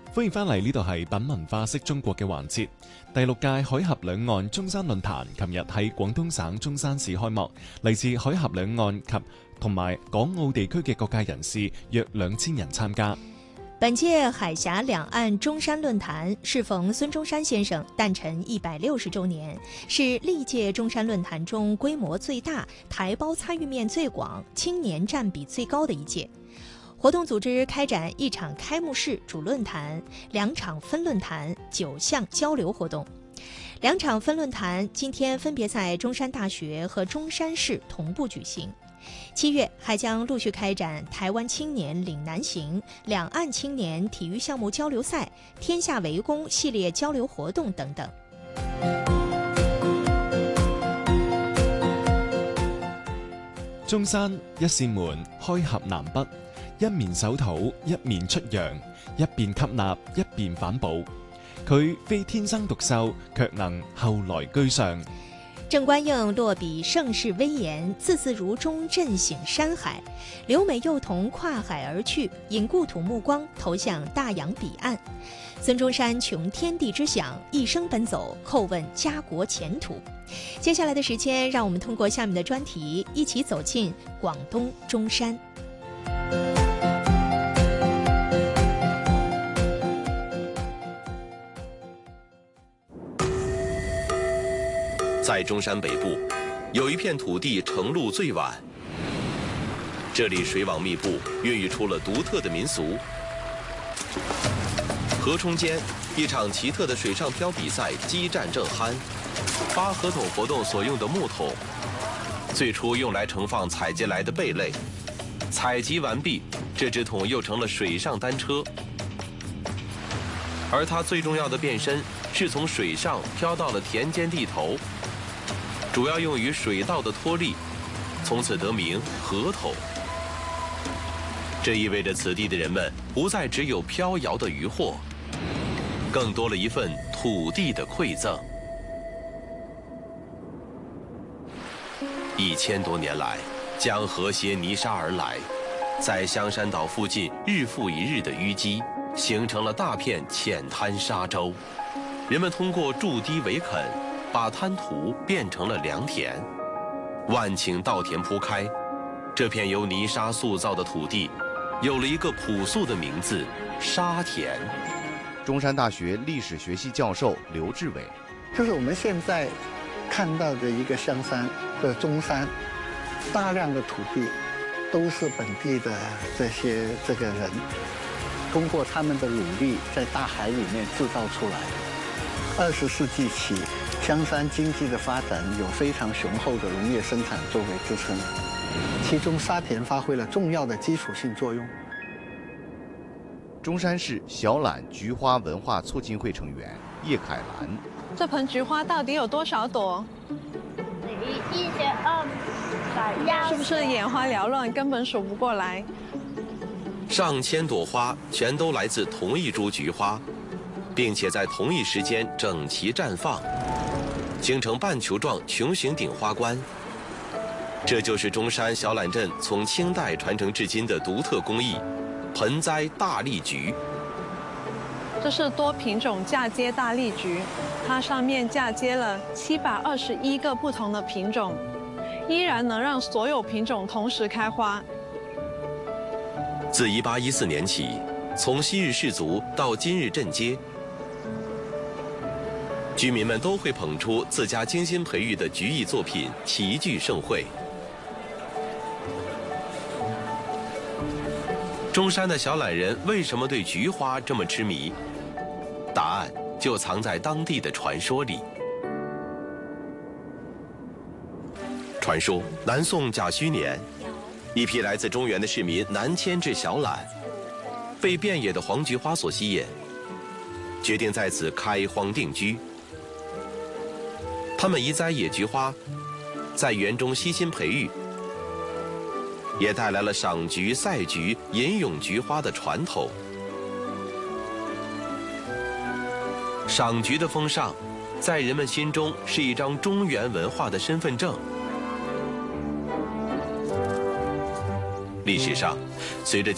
歡迎翻嚟，呢度係品文化識中國嘅環節。第6屆海峽兩岸中山論壇琴日喺廣東省中山市開幕，嚟自海峽兩岸及同埋港澳地區嘅各界人士約2000人參加。 本屆海峽兩岸中山論壇適逢孫中山先生誕辰160週年，是歷屆中山論壇中規模最大、台胞參與面最廣、青年佔比最高的一屆。活動組織開展1場開幕式主論壇、2場分論壇、9項交流活動。2場分論壇今天分別在中山大學和中山市同步舉行。7月還將陸續開展台灣青年嶺南行、兩岸青年體育項目交流賽、天下為公系列交流活動等等。 中山一扇門，開合南北，一面守土，一面出洋，一邊吸納，一邊反哺。佢非天生獨秀，卻能後來居上。 鄭觀應落筆盛世威嚴，字字如鐘震醒山海。留美幼童跨海而去，引故土目光投向大洋彼岸。孫中山窮天地之想，一生奔走，叩問家國前途。接下來的時間，讓我們通過下面的專題，一起走進廣東中山。 在中山北部，有一片土地承路最晚，这里水网密布，孕育出了独特的民俗。河冲间，一场奇特的水上漂比赛激战正酣。扒河桶活动所用的木桶，最初用来盛放采集来的贝类，采集完毕，这只桶又成了水上单车。而它最重要的变身，是从水上漂到了田间地头。主要用于水稻的脱粒，从此得名河桶。这意味着此地的人们不再只有飘摇的渔获，更多了一份土地的馈赠。1000多年来，江河携泥沙而来，在香山岛附近日复一日的淤积，形成了大片浅滩沙洲。人们通过筑堤围垦，把滩涂变成了良田，万顷稻田铺开，这片由泥沙塑造的土地，有了一个朴素的名字——沙田。 中山大学历史学系教授刘志伟， 就是我们现在看到的一个香山的中山，大量的土地都是本地的这个人通过他们的努力，在大海里面制造出来的。20世纪起，香山经济的发展有非常雄厚的农业生产作为支撑，其中沙田发挥了重要的基础性作用。 中山市小榄菊花文化促进会成员叶凯兰， 这盆菊花到底有多少朵 ？1200， 是不是眼花缭乱，根本数不过来？ 上千朵花全都来自同一株菊花，并且在同一时间整齐绽放，形成半球状穹形顶花冠。这就是中山小榄镇从清代传承至今的独特工艺——盆栽大丽菊。 这是多品种嫁接大丽菊，它上面嫁接了721个不同的品种，依然能让所有品种同时开花。 自1814年起，从昔日氏族到今日镇街，居民们都会捧出自家精心培育的菊艺作品，齐聚盛会。中山的小榄人为什么对菊花这么痴迷？答案就藏在当地的传说里。传说南宋甲戌年，一批来自中原的市民南迁至小榄，被遍野的黄菊花所吸引，决定在此开荒定居。他们移栽野菊花，在园中悉心培育，也带来了赏菊、赛菊、吟咏菊花的传统。赏菊的风尚，在人们心中是一张中原文化的身份证。历史上，随着